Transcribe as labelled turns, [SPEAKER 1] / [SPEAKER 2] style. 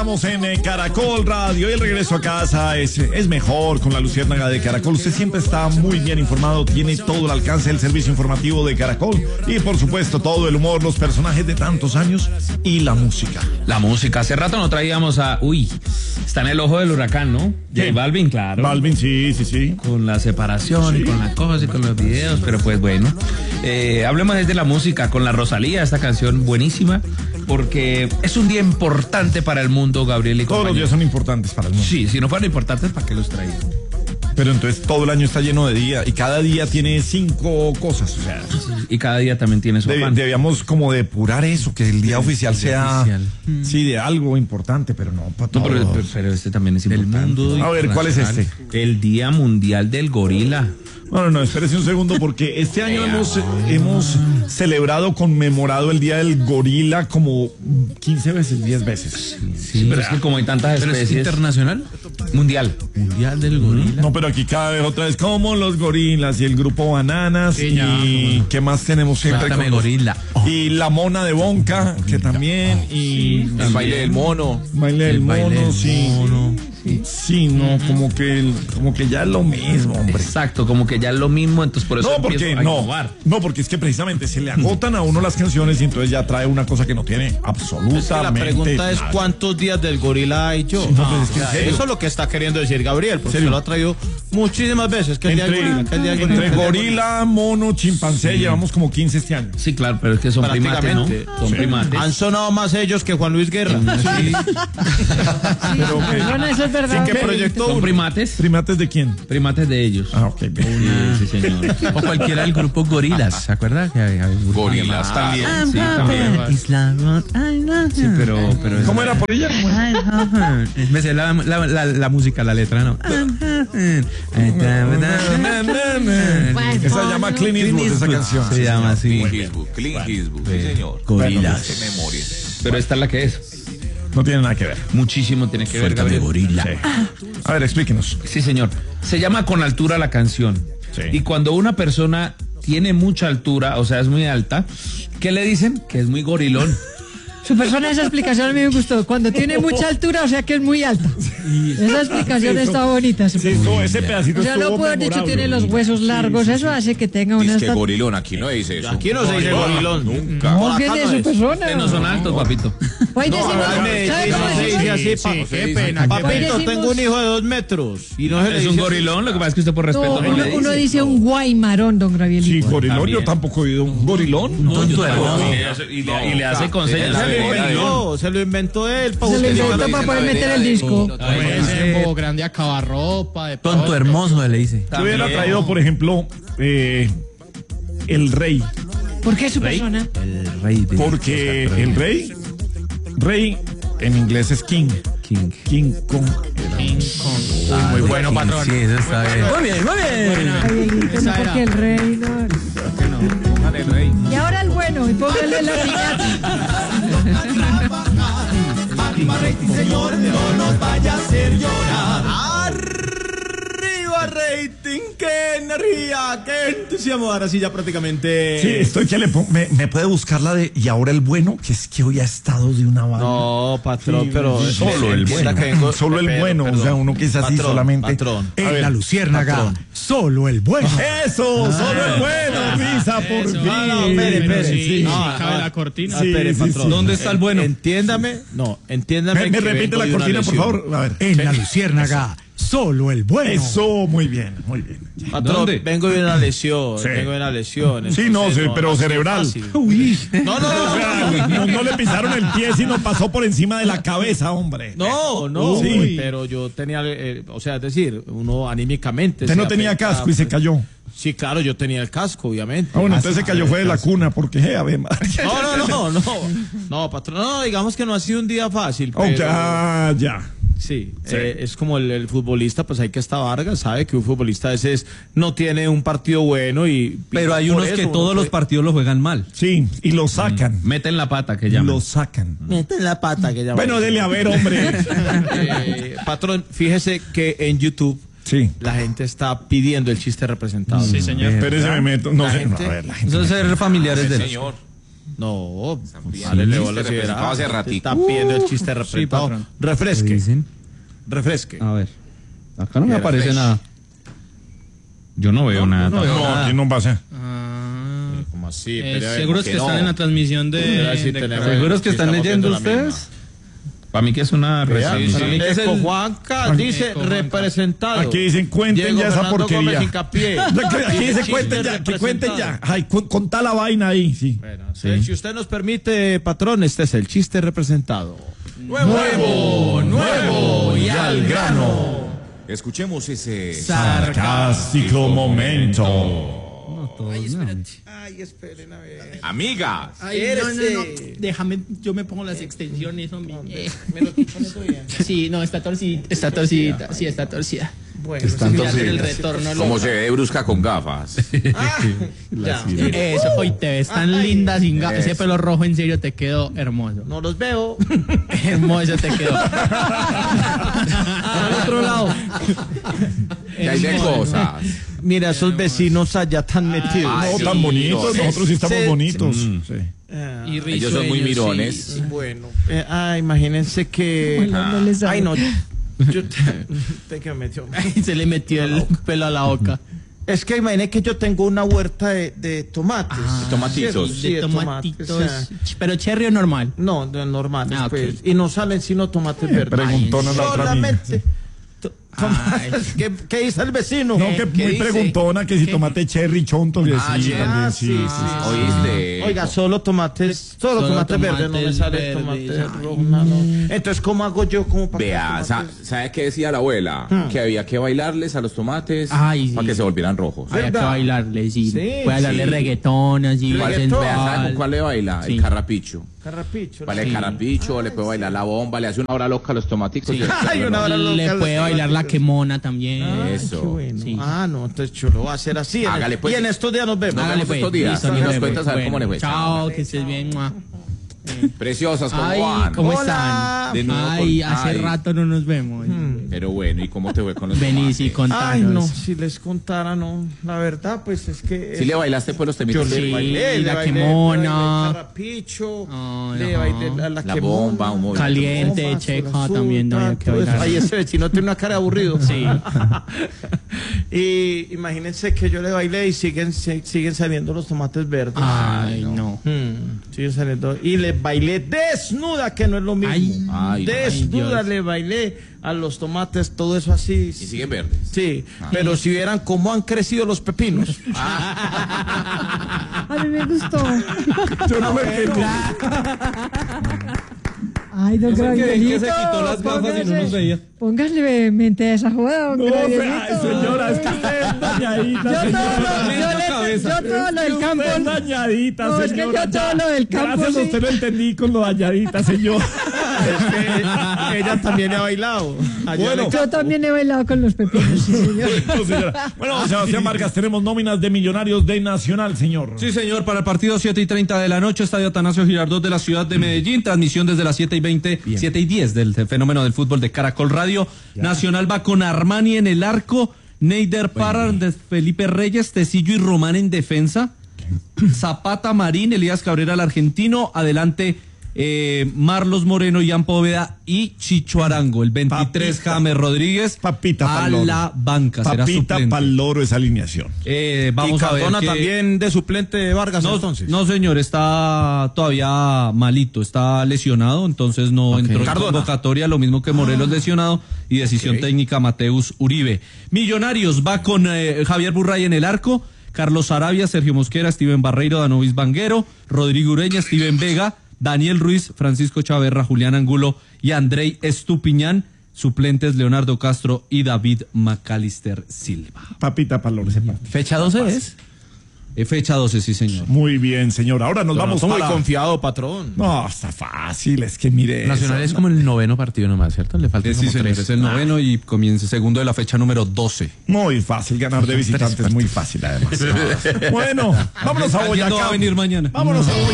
[SPEAKER 1] Estamos en Caracol Radio y el regreso a casa es mejor con la Luciérnaga de Caracol. Usted siempre está muy bien informado, tiene todo el alcance del servicio informativo de Caracol y por supuesto todo el humor, los personajes de tantos años y la música.
[SPEAKER 2] La música, hace rato no traíamos a... está en el ojo del huracán, ¿no? J Balvin, claro.
[SPEAKER 1] Balvin, sí.
[SPEAKER 2] Con la separación y con la cosa y con los videos, pero pues bueno. Hablemos desde la música con la Rosalía, esta canción buenísima, porque es un día importante para el mundo, Gabriel y compañía.
[SPEAKER 1] Todos los días son importantes para el mundo.
[SPEAKER 2] Sí, si no fueran importantes, ¿para qué los traía?
[SPEAKER 1] Pero entonces todo el año está lleno de día y cada día tiene 5 cosas, o sea.
[SPEAKER 2] Y cada día también tiene su afán.
[SPEAKER 1] Debíamos como depurar eso, que el día oficial sea sí, de algo importante, pero no para todo.
[SPEAKER 2] No, pero este también es importante. El mundo
[SPEAKER 1] a ver, ¿cuál es este?
[SPEAKER 2] El Día Mundial del Gorila.
[SPEAKER 1] No, espérese un segundo, porque este año hemos celebrado, conmemorado el Día del Gorila como 15 veces, 10 veces.
[SPEAKER 2] Sí, pero es que como hay tantas especies.
[SPEAKER 3] ¿Es internacional?
[SPEAKER 2] Mundial del gorila.
[SPEAKER 1] No, pero aquí cada vez otra vez como los gorilas y el grupo Bananas y ¿qué más tenemos siempre?
[SPEAKER 3] Gorila.
[SPEAKER 1] Y la mona de Bonca, que también, y
[SPEAKER 2] el baile del mono.
[SPEAKER 1] Baile del mono, sí. Sí, no, como que ya es lo mismo, hombre.
[SPEAKER 2] Exacto, como que ya es lo mismo, entonces por eso empiezo a innovar.
[SPEAKER 1] No, porque es que precisamente se le agotan a uno las canciones y entonces ya trae una cosa que no tiene absolutamente
[SPEAKER 4] es que la pregunta es
[SPEAKER 1] nada.
[SPEAKER 4] ¿Cuántos días del gorila hay yo?
[SPEAKER 1] Sí, no, pues es que
[SPEAKER 4] eso es lo que está queriendo decir Gabriel, porque se lo ha traído muchísimas veces, que el día del gorila,
[SPEAKER 1] entre gorila, mono, chimpancé, llevamos como 15 este año.
[SPEAKER 2] Sí, claro, pero es que son primates, ¿no? Son primates.
[SPEAKER 4] Han sonado más ellos que Juan Luis Guerra.
[SPEAKER 1] Sí. Pero
[SPEAKER 5] bueno, eso es verdad.
[SPEAKER 4] ¿Qué proyectó?
[SPEAKER 2] ¿Son primates?
[SPEAKER 1] ¿Primates de quién?
[SPEAKER 2] Primates de ellos.
[SPEAKER 1] Ah, ok.
[SPEAKER 2] Sí, señor.
[SPEAKER 3] O cualquiera del grupo Gorilas, ¿se acuerda?
[SPEAKER 2] Gorilas también. Sí, también. Sí, pero
[SPEAKER 1] ¿Cómo era por ella?
[SPEAKER 3] Me sé la música, la letra, ¿no?
[SPEAKER 1] Esa se llama Clint Eastwood, esa canción.
[SPEAKER 3] Se llama así.
[SPEAKER 6] Clint Eastwood, sí, señor.
[SPEAKER 3] Gorilas.
[SPEAKER 6] Qué memoria.
[SPEAKER 2] pero esta es la que es.
[SPEAKER 1] No tiene nada que ver.
[SPEAKER 2] Muchísimo tiene que ver, Gabriel.
[SPEAKER 3] Gorila.
[SPEAKER 1] Sí. A ver, explíquenos.
[SPEAKER 2] Sí, señor. Se llama Con Altura la canción.
[SPEAKER 1] Sí.
[SPEAKER 2] Y cuando una persona tiene mucha altura, o sea, es muy alta, ¿qué le dicen? Que es muy gorilón.
[SPEAKER 5] Su persona, esa explicación a mí me gustó. Cuando tiene mucha altura, o sea que es muy alta. Esa explicación está bonita.
[SPEAKER 1] Sí, ese pedacito
[SPEAKER 5] o sea, no puedo haber dicho tiene los huesos largos. Eso hace que tenga una...
[SPEAKER 6] Dice que gorilón, aquí no dice eso.
[SPEAKER 4] Aquí no se dice gorilón.
[SPEAKER 6] Nunca.
[SPEAKER 5] No, viene de su persona.
[SPEAKER 2] Ustedes no son altos, papito.
[SPEAKER 5] Hoy decimos... ¿Sabes cómo
[SPEAKER 4] se dice así,
[SPEAKER 6] qué pena.
[SPEAKER 4] Papito, tengo un hijo de 2 metros. Y no se le
[SPEAKER 2] Es un
[SPEAKER 4] dice
[SPEAKER 2] gorilón, lo que pasa es que usted por respeto no le dice.
[SPEAKER 5] uno dice un guaymarón, don Gabriel.
[SPEAKER 1] Sí, gorilón, yo tampoco he oído un gorilón.
[SPEAKER 2] No, yo tampoco. Y le hace con señas.
[SPEAKER 4] Se lo inventó él.
[SPEAKER 5] Se lo inventó para poder meter el disco.
[SPEAKER 7] Ese grande acabarropa. De
[SPEAKER 3] Tonto hermoso, le dice.
[SPEAKER 1] Yo hubiera traído, por ejemplo, el rey.
[SPEAKER 5] ¿Por qué su persona?
[SPEAKER 3] El rey de...
[SPEAKER 1] Porque el rey en inglés es king. King Kong.
[SPEAKER 7] muy bueno, patrón.
[SPEAKER 3] Sí, eso está bien. Muy bien, muy bien.
[SPEAKER 5] No, porque el rey no. Y ahora el bueno, y póngale la piñata.
[SPEAKER 4] Señor, no nos vaya a hacer llorar. Arriba rating, qué energía, qué entusiasmo. Ahora sí ya prácticamente.
[SPEAKER 1] Sí, estoy que me puede buscar la de y ahora el bueno, que es que hoy ha estado de una banda.
[SPEAKER 4] No, patrón,
[SPEAKER 1] Sí,
[SPEAKER 4] pero
[SPEAKER 1] solo el bueno. Solo el bueno, o sea, uno que es así
[SPEAKER 4] patrón,
[SPEAKER 1] solamente.
[SPEAKER 4] Patrón.
[SPEAKER 3] En la Luciérnaga, solo el bueno.
[SPEAKER 1] Eso, solo el bueno, Risa, por fin.
[SPEAKER 4] No, espere.
[SPEAKER 7] Sí,
[SPEAKER 4] No,
[SPEAKER 7] cabe la cortina.
[SPEAKER 1] Sí,
[SPEAKER 4] espere,
[SPEAKER 1] sí,
[SPEAKER 4] patrón.
[SPEAKER 1] sí.
[SPEAKER 2] ¿Dónde está el bueno?
[SPEAKER 4] Entiéndame.
[SPEAKER 1] Me repite la cortina, por favor. A ver.
[SPEAKER 3] En la Luciérnaga, solo el bueno.
[SPEAKER 1] Eso, muy bien.
[SPEAKER 4] Patrón,
[SPEAKER 2] ¿Dónde?
[SPEAKER 4] vengo de una lesión.
[SPEAKER 1] Sí.
[SPEAKER 4] Entonces,
[SPEAKER 1] Sí, no, pero
[SPEAKER 4] ha sido
[SPEAKER 1] cerebral.
[SPEAKER 4] fácil.
[SPEAKER 3] Uy.
[SPEAKER 4] No.
[SPEAKER 1] O sea, no le pisaron el pie, sino pasó por encima de la cabeza, hombre.
[SPEAKER 4] No,
[SPEAKER 1] Sí.
[SPEAKER 4] pero yo tenía, o sea, es decir, uno anímicamente.
[SPEAKER 1] Usted no
[SPEAKER 4] se
[SPEAKER 1] tenía
[SPEAKER 4] afecta,
[SPEAKER 1] casco y se cayó.
[SPEAKER 4] Sí, claro, yo tenía el casco, obviamente.
[SPEAKER 1] Ah, bueno, entonces se cayó fue de la cuna, porque, a ver, María.
[SPEAKER 4] No, patrón, no, digamos que no ha sido un día fácil.
[SPEAKER 1] Oh,
[SPEAKER 4] Pero,
[SPEAKER 1] ya.
[SPEAKER 4] sí. Es como el futbolista, pues hay que estar Vargas, sabe que un futbolista a veces no tiene un partido bueno
[SPEAKER 3] Pero hay
[SPEAKER 4] por
[SPEAKER 3] unos
[SPEAKER 4] eso
[SPEAKER 3] que
[SPEAKER 4] uno
[SPEAKER 3] todos los
[SPEAKER 4] puede-
[SPEAKER 3] partidos los juegan mal.
[SPEAKER 1] Sí, y lo sacan.
[SPEAKER 2] Meten la pata, que llaman.
[SPEAKER 1] Lo sacan.
[SPEAKER 4] Meten la pata que llaman.
[SPEAKER 1] Bueno, dele a ver, hombre.
[SPEAKER 4] Patrón, fíjese que en YouTube
[SPEAKER 1] Sí.
[SPEAKER 4] la gente está pidiendo el chiste representado.
[SPEAKER 7] Sí, señor.
[SPEAKER 1] Espérese, me meto. No
[SPEAKER 4] La
[SPEAKER 1] sé.
[SPEAKER 4] gente-
[SPEAKER 1] A ver, la gente.
[SPEAKER 3] Eso es ser familiares de
[SPEAKER 6] Señor.
[SPEAKER 4] No,
[SPEAKER 6] pidiendo
[SPEAKER 4] párele
[SPEAKER 6] el
[SPEAKER 4] bola
[SPEAKER 6] chiste
[SPEAKER 4] si verá.
[SPEAKER 6] representado hace
[SPEAKER 4] Se
[SPEAKER 6] ratico.
[SPEAKER 4] está pidiendo el chiste representado.
[SPEAKER 7] patrón.
[SPEAKER 4] Refresque.
[SPEAKER 3] Dicen.
[SPEAKER 4] Refresque.
[SPEAKER 3] A ver. Acá no me
[SPEAKER 6] Mira,
[SPEAKER 3] aparece
[SPEAKER 6] fresh.
[SPEAKER 3] nada. Yo no veo nada.
[SPEAKER 1] No, aquí no pasa.
[SPEAKER 4] ¿Cómo así? Espere, a ver,
[SPEAKER 7] Seguros que
[SPEAKER 6] que no.
[SPEAKER 7] están en la transmisión
[SPEAKER 4] Espere, a ver si
[SPEAKER 7] de
[SPEAKER 4] tenemos-
[SPEAKER 3] ¿Seguros que
[SPEAKER 4] si
[SPEAKER 3] están
[SPEAKER 4] estamos
[SPEAKER 3] leyendo
[SPEAKER 4] viendo la
[SPEAKER 3] ustedes?
[SPEAKER 2] Para mí que es una
[SPEAKER 4] misma.
[SPEAKER 2] recién.
[SPEAKER 3] Para mí que es
[SPEAKER 4] Eco
[SPEAKER 3] el-
[SPEAKER 4] Juanca dice
[SPEAKER 7] Eco Juanca.
[SPEAKER 4] representado.
[SPEAKER 1] Aquí dicen cuenten
[SPEAKER 4] Diego
[SPEAKER 1] ya esa
[SPEAKER 4] Fernando
[SPEAKER 1] porquería.
[SPEAKER 4] Gómez Hincapié.
[SPEAKER 1] Aquí dice
[SPEAKER 4] Chiste
[SPEAKER 1] cuenten ya, que cuenten ya.
[SPEAKER 4] representado.
[SPEAKER 1] Ay, contá la vaina ahí, sí.
[SPEAKER 4] Bueno, entonces, si usted nos permite, patrón, este es el chiste representado.
[SPEAKER 1] Nuevo y al grano.
[SPEAKER 6] Escuchemos ese.
[SPEAKER 1] Sarcástico momento.
[SPEAKER 4] Ay, esperen a ver.
[SPEAKER 6] Amigas.
[SPEAKER 7] Ay, no. Déjame, yo me pongo las extensiones, hombre.
[SPEAKER 4] Me lo quito eso bien.
[SPEAKER 7] Sí, no, está torcida. Está torcida. Sí, está torcida.
[SPEAKER 4] Bueno,
[SPEAKER 6] Están
[SPEAKER 7] Voy a hacer el
[SPEAKER 6] torcidas.
[SPEAKER 7] retorno.
[SPEAKER 6] Como se ve de brusca con gafas.
[SPEAKER 4] ya.
[SPEAKER 7] Eso, hoy te ves tan linda sin gafas. Ese pelo rojo, en serio, te quedó hermoso.
[SPEAKER 4] No los veo.
[SPEAKER 7] Hermoso te quedó.
[SPEAKER 4] Al otro lado.
[SPEAKER 6] Que hay de cosas.
[SPEAKER 4] Mira, esos vecinos allá tan metidos.
[SPEAKER 6] Ay,
[SPEAKER 1] No,
[SPEAKER 6] sí,
[SPEAKER 1] tan bonitos,
[SPEAKER 6] no,
[SPEAKER 1] nosotros sí estamos
[SPEAKER 4] sí.
[SPEAKER 1] bonitos. Sí.
[SPEAKER 4] Ah,
[SPEAKER 7] Y
[SPEAKER 6] Ellos son muy
[SPEAKER 7] risueños,
[SPEAKER 6] mirones.
[SPEAKER 7] sí.
[SPEAKER 4] bueno. Imagínense que.
[SPEAKER 5] No le sabe.
[SPEAKER 4] Ay, no. Yo te que me metió.
[SPEAKER 7] Se le metió el pelo a la boca.
[SPEAKER 4] Es que imagínate que yo tengo una huerta de tomates.
[SPEAKER 6] De tomatitos.
[SPEAKER 4] Sí,
[SPEAKER 7] de
[SPEAKER 4] tomates,
[SPEAKER 7] tomatitos.
[SPEAKER 4] o sea,
[SPEAKER 7] pero cherry o normal.
[SPEAKER 4] no, de normales,
[SPEAKER 7] Ah, ok.
[SPEAKER 4] pues. Y no salen sino tomates verdes.
[SPEAKER 1] Preguntona la otra niña.
[SPEAKER 4] Solamente. Tomates. ¿Qué dice el vecino?
[SPEAKER 1] No, que
[SPEAKER 6] ¿Qué
[SPEAKER 1] muy
[SPEAKER 6] dice?
[SPEAKER 1] preguntona que si tomate cherry chonto, que
[SPEAKER 6] Ah,
[SPEAKER 1] sí,
[SPEAKER 6] ya.
[SPEAKER 1] también, sí,
[SPEAKER 4] sí,
[SPEAKER 1] sí.
[SPEAKER 6] ¿Oíste?
[SPEAKER 4] Oiga, solo tomates verdes, no me
[SPEAKER 7] tomates
[SPEAKER 4] sale
[SPEAKER 7] verdes,
[SPEAKER 4] tomate
[SPEAKER 7] ay.
[SPEAKER 4] rojo, no. Entonces, ¿cómo hago yo como para
[SPEAKER 6] Vea,
[SPEAKER 4] que tomates?
[SPEAKER 6] ¿sabe qué decía la abuela? Que había que bailarles a los tomates
[SPEAKER 7] Ay, sí.
[SPEAKER 6] para que se volvieran rojos.
[SPEAKER 7] Había que
[SPEAKER 4] ¿Verdad?
[SPEAKER 7] bailarle, sí.
[SPEAKER 4] Sí,
[SPEAKER 7] Puede bailarle
[SPEAKER 4] sí.
[SPEAKER 7] reggaetón, así.
[SPEAKER 6] ¿Cuál,
[SPEAKER 4] Reggaetón.
[SPEAKER 6] vea, ¿sabe con cuál le baila?
[SPEAKER 7] Sí.
[SPEAKER 6] El carrapicho.
[SPEAKER 4] Carrapicho.
[SPEAKER 6] Vale,
[SPEAKER 4] ¿no?
[SPEAKER 6] el carrapicho, le puede bailar la bomba, le hace una hora loca a los tomaticos. y-
[SPEAKER 4] Ay, una hora loca
[SPEAKER 7] Le
[SPEAKER 4] los
[SPEAKER 7] puede bailar la
[SPEAKER 4] tomates.
[SPEAKER 7] quemona también.
[SPEAKER 4] Ay,
[SPEAKER 6] Eso.
[SPEAKER 4] qué bueno.
[SPEAKER 7] Sí.
[SPEAKER 4] Ah, no, entonces yo lo voy a hacer así.
[SPEAKER 6] Hágale, pues.
[SPEAKER 4] Y en estos días nos vemos.
[SPEAKER 6] Nos vemos estos días.
[SPEAKER 7] listo,
[SPEAKER 6] Y nos
[SPEAKER 7] vemos.
[SPEAKER 6] cuentas a ver cómo le fue.
[SPEAKER 7] Chao, que estés bien. Mua.
[SPEAKER 6] Preciosas, ¿cómo
[SPEAKER 7] Ay,
[SPEAKER 6] van?
[SPEAKER 7] ¿cómo
[SPEAKER 4] Hola.
[SPEAKER 7] están?
[SPEAKER 6] De nuevo
[SPEAKER 7] Ay,
[SPEAKER 6] con-
[SPEAKER 7] hace
[SPEAKER 6] ay.
[SPEAKER 7] rato no nos vemos.
[SPEAKER 6] Pero bueno, ¿y cómo te fue con los
[SPEAKER 7] Vení, sí,
[SPEAKER 6] tomates?
[SPEAKER 4] Ay, no,
[SPEAKER 7] contanos.
[SPEAKER 4] si les contara, no. La verdad, pues es que.
[SPEAKER 6] ¿Sí le bailaste pues los
[SPEAKER 4] Yo
[SPEAKER 6] temitos?
[SPEAKER 4] le
[SPEAKER 7] Sí,
[SPEAKER 4] bailé,
[SPEAKER 7] la
[SPEAKER 4] le bailé,
[SPEAKER 7] quemona.
[SPEAKER 4] le bailé el carrapicho,
[SPEAKER 7] Ay,
[SPEAKER 4] le
[SPEAKER 7] ajá.
[SPEAKER 4] bailé la
[SPEAKER 6] La
[SPEAKER 4] quemona,
[SPEAKER 6] bomba, un movimiento.
[SPEAKER 7] Caliente,
[SPEAKER 4] bomba,
[SPEAKER 7] checa
[SPEAKER 4] azul,
[SPEAKER 7] también, no había que
[SPEAKER 4] todo eso.
[SPEAKER 7] bailar.
[SPEAKER 4] Ay, ese vecino tiene una cara de aburrido.
[SPEAKER 7] Sí.
[SPEAKER 4] Y imagínense que yo le bailé y siguen saliendo los tomates verdes.
[SPEAKER 7] Ay, no.
[SPEAKER 4] Siguen saliendo. Y le bailé desnuda, que no es lo mismo.
[SPEAKER 7] Ay,
[SPEAKER 6] ay,
[SPEAKER 4] desnuda
[SPEAKER 7] Dios.
[SPEAKER 4] le bailé a los tomates, todo eso así.
[SPEAKER 6] Y siguen verdes.
[SPEAKER 4] Sí, pero si vieran cómo han crecido los pepinos.
[SPEAKER 5] A mí me gustó.
[SPEAKER 1] Yo no me quedo.
[SPEAKER 5] Ay, don Gravielito.
[SPEAKER 3] se quitó las gafas y no nos veía.
[SPEAKER 5] Póngale mente a esa joda, don
[SPEAKER 1] No,
[SPEAKER 5] Gravielito.
[SPEAKER 1] ay, señora, es que usted es dañadita,
[SPEAKER 5] Yo todo lo del campo.
[SPEAKER 1] Usted es dañadita,
[SPEAKER 5] No, es que
[SPEAKER 1] señora.
[SPEAKER 5] yo todo lo del campo,
[SPEAKER 1] Gracias,
[SPEAKER 5] sí.
[SPEAKER 1] usted lo entendí con lo dañadita, señor.
[SPEAKER 4] Ella también ha bailado. Allá
[SPEAKER 1] Bueno.
[SPEAKER 4] le-
[SPEAKER 5] Yo también he bailado con los pepinos, sí, señor.
[SPEAKER 1] No, señora. Bueno, Sebastián Vargas, tenemos nóminas de Millonarios de Nacional, señor.
[SPEAKER 3] Sí, señor, para el partido 7:30 de la noche, Estadio Atanasio Girardot de la ciudad de Medellín, transmisión desde las 7:20, 7:10 del fenómeno del fútbol de Caracol Radio. Nacional va con Armani en el arco, Neider Parra, de Felipe Reyes, Tecillo y Román en defensa, Zapata, Marín, Elías Cabrera, el argentino, adelante Marlos Moreno, Ian Poveda y Chicho Arango, el 23
[SPEAKER 1] Papita.
[SPEAKER 3] James Rodríguez
[SPEAKER 1] Papita
[SPEAKER 3] a
[SPEAKER 1] pa'l loro.
[SPEAKER 3] la banca, será
[SPEAKER 1] Papita
[SPEAKER 3] suplente.
[SPEAKER 1] pa'l loro esa alineación.
[SPEAKER 3] Vamos
[SPEAKER 4] y
[SPEAKER 3] a ver
[SPEAKER 4] Cardona
[SPEAKER 3] qué-
[SPEAKER 4] también de suplente de Vargas,
[SPEAKER 3] no,
[SPEAKER 4] entonces.
[SPEAKER 3] no, señor, está todavía malito, está lesionado, entonces no entró en
[SPEAKER 4] Cardona.
[SPEAKER 3] convocatoria, lo mismo que Morelos lesionado y decisión técnica Mateus Uribe. Millonarios va con Javier Burray en el arco, Carlos Arabia, Sergio Mosquera, Steven Barreiro, Danovis Banguero, Rodrigo Ureña, Steven Vega, Daniel Ruiz, Francisco Chaverra, Julián Angulo y Andrei Estupiñán. Suplentes Leonardo Castro y David Macalister Silva.
[SPEAKER 1] Papita pa'l loro ese partido.
[SPEAKER 3] ¿Fecha 12 es? Fecha 12, sí, señor.
[SPEAKER 1] Muy bien, señor. Ahora nos vamos
[SPEAKER 4] Muy
[SPEAKER 1] para...
[SPEAKER 4] confiado, patrón.
[SPEAKER 1] No, está fácil, es que mire
[SPEAKER 2] Nacional
[SPEAKER 1] eso.
[SPEAKER 2] es como el 9º partido nomás, ¿cierto? Le faltan
[SPEAKER 3] Sí,
[SPEAKER 2] como
[SPEAKER 3] señor,
[SPEAKER 2] 3.
[SPEAKER 3] es el noveno y comienza segundo de la fecha número 12.
[SPEAKER 1] Muy fácil, ganar de visitantes, muy fácil además. Bueno, vámonos a
[SPEAKER 3] ¿Alguien no va
[SPEAKER 1] Boyacá.
[SPEAKER 3] a venir mañana?
[SPEAKER 1] Vámonos a Boyacá.